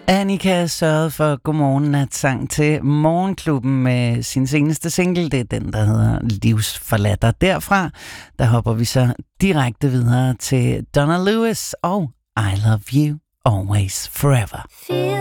Annika sørgede for godmorgen-natsang til Morgenklubben med sin seneste single. Det er den, der hedder Livsforladt. Derfra, der hopper vi så direkte videre til Donna Lewis og I Love You Always Forever.